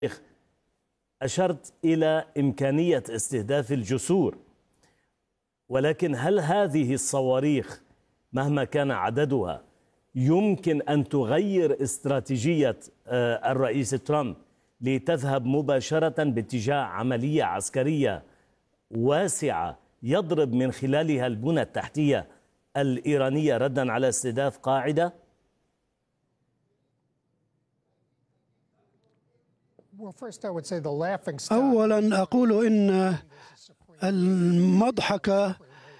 أشرت إلى إمكانية استهداف الجسور، ولكن هل هذه الصواريخ مهما كان عددها يمكن أن تغير استراتيجية الرئيس ترامب لتذهب مباشرة باتجاه عملية عسكرية واسعة يضرب من خلالها البنى التحتية الإيرانية ردا على استهداف قاعدة؟ أولا أقول إن المضحكة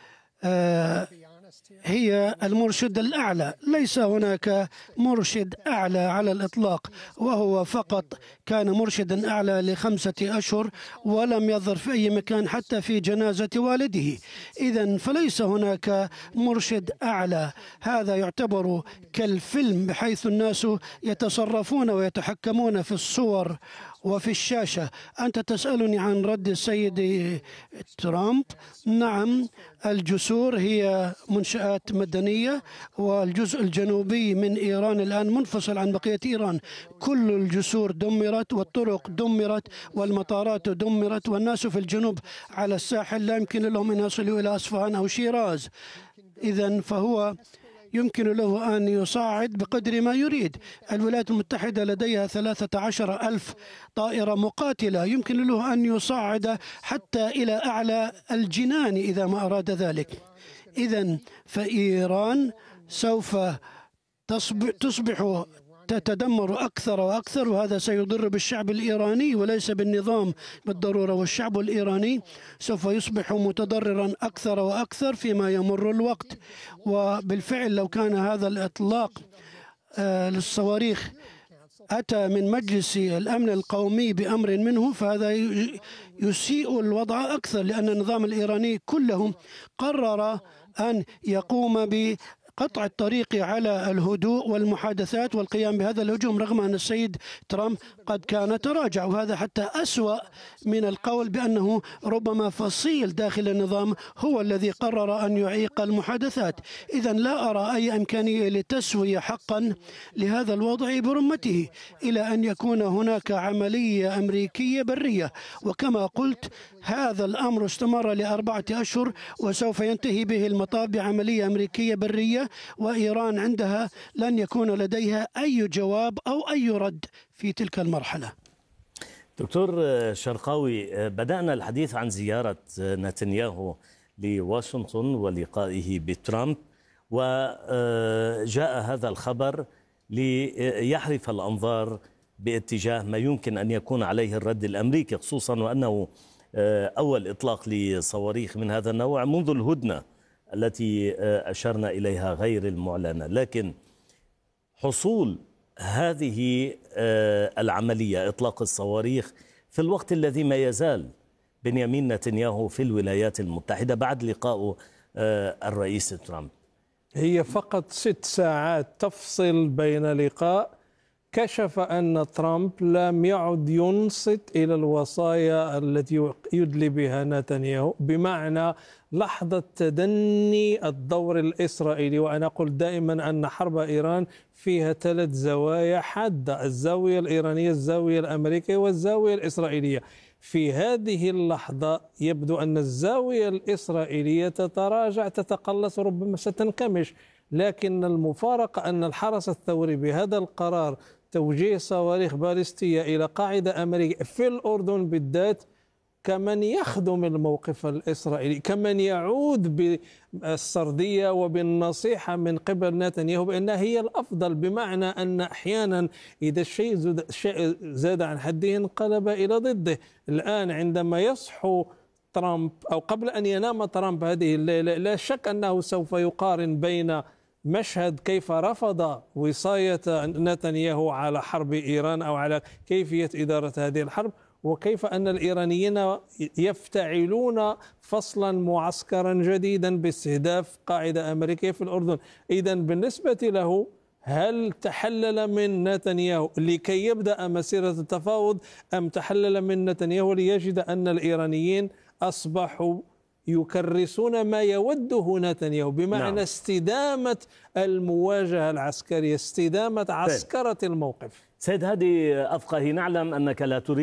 هي المرشد الأعلى، ليس هناك مرشد أعلى على الإطلاق، وهو فقط كان مرشدا أعلى ل5 أشهر ولم يظهر في أي مكان حتى في جنازة والده. إذن فليس هناك مرشد أعلى. هذا يعتبر كالفيلم بحيث الناس يتصرفون ويتحكمون في الصور وفي الشاشة. أنت تسألني عن رد السيد ترامب. نعم، الجسور هي منشآت مدنية، والجزء الجنوبي من إيران الآن منفصل عن بقية إيران. كل الجسور دمرت والطرق دمرت والمطارات دمرت، والناس في الجنوب على الساحل لا يمكن لهم أن يصلوا إلى أصفهان أو شيراز. إذن فهو يمكن له أن يصعد بقدر ما يريد. الولايات المتحدة لديها 13,000 طائرة مقاتلة، يمكن له أن يصعد حتى إلى أعلى الجنان إذا ما أراد ذلك. إذن فإيران سوف تصبح تتدمر أكثر وأكثر، وهذا سيضر بالشعب الإيراني وليس بالنظام بالضرورة. والشعب الإيراني سوف يصبح متضررا أكثر وأكثر فيما يمر الوقت. وبالفعل لو كان هذا الإطلاق للصواريخ أتى من مجلس الأمن القومي بأمر منه، فهذا يسيء الوضع أكثر، لأن النظام الإيراني كله قرر أن يقوم قطع الطريق على الهدوء والمحادثات والقيام بهذا الهجوم، رغم أن السيد ترامب قد كان تراجع، وهذا حتى أسوأ من القول بأنه ربما فصيل داخل النظام هو الذي قرر أن يعيق المحادثات. إذن لا أرى أي إمكانية لتسوية حقا لهذا الوضع برمته إلى أن يكون هناك عملية أمريكية برية. وكما قلت هذا الأمر استمر ل4 أشهر وسوف ينتهي به المطاف بعملية أمريكية برية، وإيران عندها لن يكون لديها أي جواب أو أي رد في تلك المرحلة. دكتور شرقاوي، بدأنا الحديث عن زيارة نتنياهو لواشنطن ولقائه بترامب، وجاء هذا الخبر ليحرف الأنظار باتجاه ما يمكن أن يكون عليه الرد الأمريكي، خصوصا وأنه أول إطلاق لصواريخ من هذا النوع منذ الهدنة التي أشرنا إليها غير المعلنة. لكن حصول هذه العملية إطلاق الصواريخ في الوقت الذي ما يزال بنيامين نتنياهو في الولايات المتحدة بعد لقائه الرئيس ترامب، هي فقط 6 ساعات تفصل بين لقاء كشف أن ترامب لم يعد ينصت إلى الوصايا التي يدلي بها نتنياهو، بمعنى لحظة تدني الدور الإسرائيلي. وأنا أقول دائما أن حرب إيران فيها 3 زوايا حادة: الزاوية الإيرانية، الزاوية الأمريكية، والزاوية الإسرائيلية. في هذه اللحظة يبدو أن الزاوية الإسرائيلية تتراجع، تتقلص، ربما ستنكمش. لكن المفارقة أن الحرس الثوري بهذا القرار توجيه صواريخ باليستية إلى قاعدة أمريكية في الأردن بالذات، كمن يخدم الموقف الإسرائيلي، كمن يعود بالسردية وبالنصيحة من قبل نتنياهو بأنها هي الأفضل، بمعنى أن أحيانا إذا الشيء زاد عن حده انقلب إلى ضده. الآن عندما يصحو ترامب أو قبل أن ينام ترامب هذه الليلة، لا شك أنه سوف يقارن بين مشهد كيف رفض وصاية نتنياهو على حرب إيران أو على كيفية إدارة هذه الحرب، وكيف أن الإيرانيين يفتعلون فصلا معسكرا جديدا باستهداف قاعدة أمريكية في الأردن. إذن بالنسبة له، هل تحلل من نتنياهو لكي يبدأ مسيرة التفاوض، أم تحلل من نتنياهو ليجد أن الإيرانيين أصبحوا يكرسون ما يوده نتنياهو، بمعنى استدامة المواجهة العسكرية، استدامة عسكرة الموقف؟ سيد هادي أفقهي، نعلم أنك لا تريد